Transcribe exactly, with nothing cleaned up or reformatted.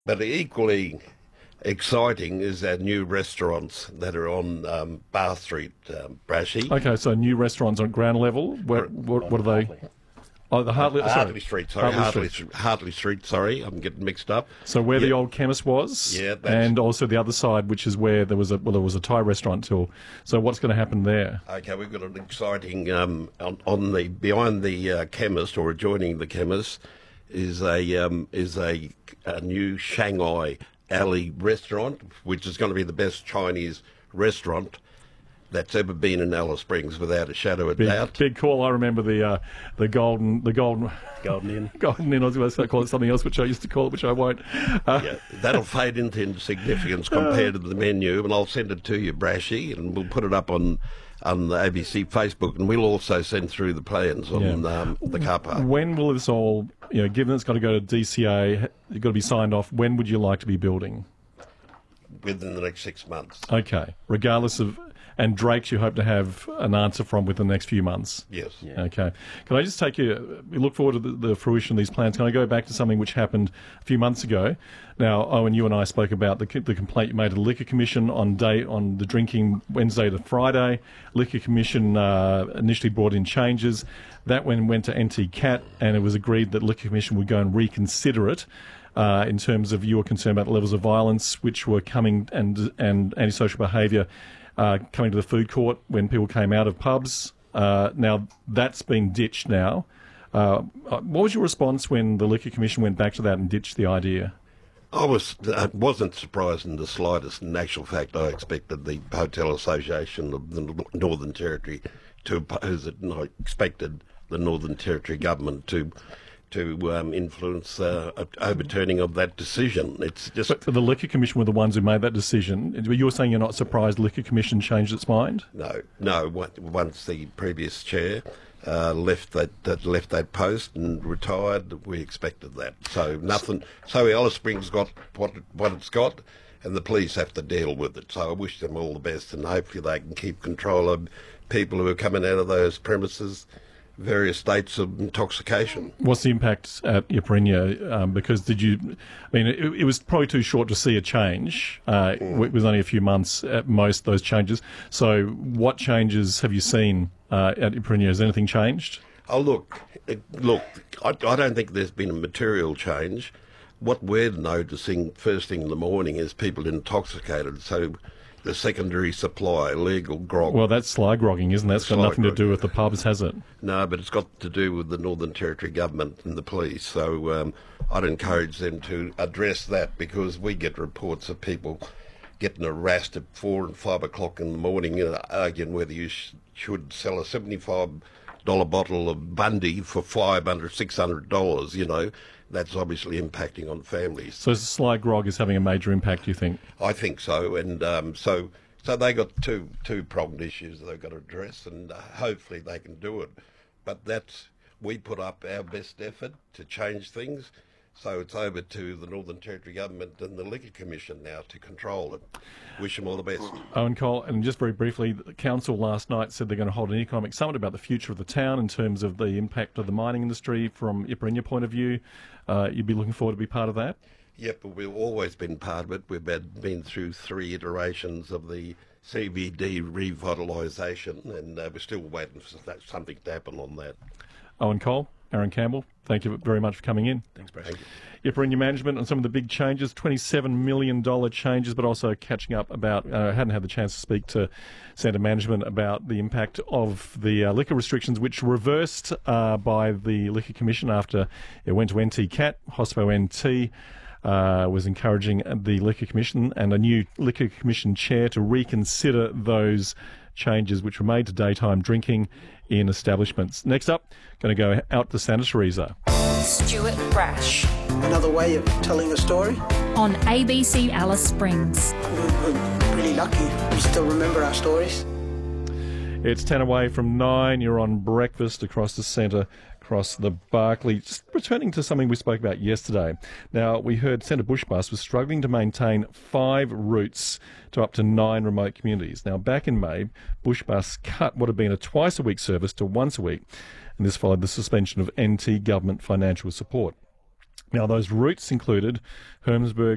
But equally exciting is our new restaurants that are on um, Bar Street, um, Brashy. Okay, so new restaurants on ground level. Where, what, what are they? Oh, the Hartley, sorry. Hartley Street, sorry, Hartley Hartley, Street. Hartley Street, sorry, I'm getting mixed up. So where the Yeah. old chemist was, Yeah, that's- and also the other side, which is where there was a well, there was a Thai restaurant till. So what's going to happen there? Okay, we've got an exciting um, on, on the behind the uh, chemist or adjoining the chemist is a um, is a, a new Shanghai Alley restaurant, which is going to be the best Chinese restaurant that's ever been in Alice Springs, without a shadow of Big, doubt. big call. I remember the uh, the golden the golden Golden Inn. golden inn. I was going to call it something else, which I used to call it, which I won't. Uh, Yeah, that'll fade into insignificance compared to the menu, and I'll send it to you, Brashy, and we'll put it up on on the A B C Facebook, and we'll also send through the plans on Yeah. um, the car park. When will this all, you know, given it's got to go to D C A, it's got to be signed off, when would you like to be building? Within the next six months. Okay, regardless of, and Drake's you hope to have an answer from within the next few months? Yes. Okay. Can I just take you, we look forward to the, the fruition of these plans. Can I go back to something which happened a few months ago? Now, Owen, you and I spoke about the, the complaint you made to the Liquor Commission on day on the drinking Wednesday to Friday. Liquor Commission uh, initially brought in changes. That one went to N T C A T, and it was agreed that Liquor Commission would go and reconsider it. Uh, in terms of you were concerned about the levels of violence which were coming and and antisocial behaviour uh, coming to the food court when people came out of pubs. Uh, now, that's been ditched now. Uh, what was your response when the Liquor Commission went back to that and ditched the idea? I was I wasn't surprised in the slightest. In actual fact, I expected the Hotel Association of the Northern Territory to oppose it, and I expected the Northern Territory government to to um, influence uh, a overturning of that decision. It's just But the Liquor Commission were the ones who made that decision. You're saying you're not surprised the Liquor Commission changed its mind? no, no. on- Once the previous chair uh, left that, that left that post and retired, we expected that. So nothing. So Alice Springs got what it- what it's got, and the police have to deal with it. So I wish them all the best, and hopefully they can keep control of people who are coming out of those premises, various states of intoxication. What's the impact at Ypiranga? Um, because did you, I mean, it, it was probably too short to see a change. Uh, It was only a few months at most, those changes. So what changes have you seen uh, at Ypiranga? Has anything changed? Oh, look, it, look, I, I don't think there's been a material change. What we're noticing first thing in the morning is people intoxicated, so the secondary supply, illegal grog. Well, that's sly grogging, isn't it? That's got Sly nothing to do grogging. with the pubs, has it? No, but it's got to do with the Northern Territory government and the police. So um, I'd encourage them to address that, because we get reports of people getting harassed at four and five o'clock in the morning, you know, arguing whether you sh- should sell a seventy-five dollar bottle of Bundy for five hundred, six hundred dollars. You know, that's obviously impacting on families. So sly grog is having a major impact, you think? I think so, and um, so so they got two two pronged issues they've got to address, and uh, hopefully they can do it. But that's we put up our best effort to change things, so it's over to the Northern Territory government and the Liquor Commission now to control it. Wish them all the best. Owen Cole, and just very briefly, the council last night said they're going to hold an economic summit about the future of the town in terms of the impact of the mining industry from Ypiranga point of view. Uh, you'd be looking forward to be part of that? Yep, but we've always been part of it. We've had, been through three iterations of the C B D revitalisation, and uh, we're still waiting for that- something to happen on that. Owen Cole, Aaron Campbell, thank you very much for coming in. Thanks, Brad. Thank you. Ypiranga management on some of the big changes, twenty-seven million dollars changes, but also catching up about, I uh, hadn't had the chance to speak to Centre Management about the impact of the uh, liquor restrictions, which were reversed uh, by the Liquor Commission after it went to N T C A T. Hospo N T uh, was encouraging the Liquor Commission and a new Liquor Commission chair to reconsider those changes which were made to daytime drinking in establishments. Next up, going to go out to Santa Teresa. Stuart Brash Another way of telling a story. on A B C Alice Springs. We're, we're really lucky. We still remember our stories. It's ten away from nine. You're on breakfast across the centre, across the Barclay. Just returning to something we spoke about yesterday. Now, we heard Centre Bush Bus was struggling to maintain five routes to up to nine remote communities. Now, back in May, Bush Bus cut what had been a twice-a-week service to once a week, and this followed the suspension of N T government financial support. Now, those routes included Hermsburg,